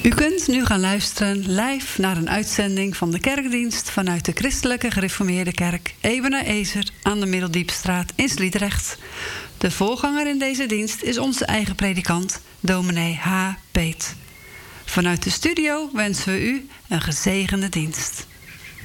U kunt nu gaan luisteren live naar een uitzending van de kerkdienst vanuit de Christelijke Gereformeerde Kerk Ebenezer aan de Middeldiepstraat in Sliedrecht. De voorganger in deze dienst is onze eigen predikant, dominee H. Peet. Vanuit de studio wensen we u een gezegende dienst.